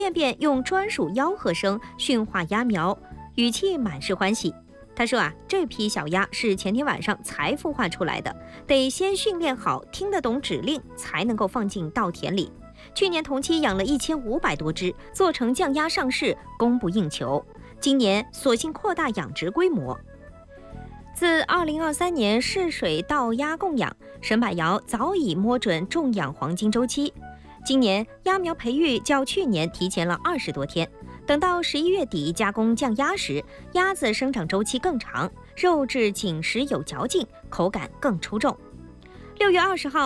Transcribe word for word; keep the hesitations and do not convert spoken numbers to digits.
便便用专属吆喝声驯化鸭苗，语气满是欢喜。他说啊，这批小鸭是前天晚上才孵化出来的，得先训练好，听得懂指令，才能够放进稻田里。去年同期养了一千五百多只，做成酱鸭上市，供不应求。今年索性扩大养殖规模。自二零二三年试水稻鸭供养，沈百尧早已摸准种养黄金周期。今年鸭苗培育较去年提前了二十多天，等到十一月底加工酱鸭时，鸭子生长周期更长，肉质紧实有嚼劲，口感更出众。六月二十号。